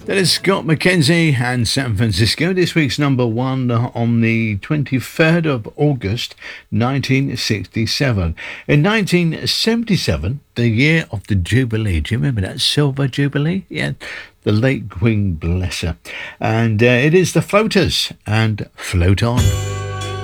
That is Scott McKenzie and San Francisco. This week's number one on the 23rd of August 1967. In 1977, the year of the Jubilee. Do you remember that Silver Jubilee? Yeah, the late Queen bless her. And it is the Floaters and Float On.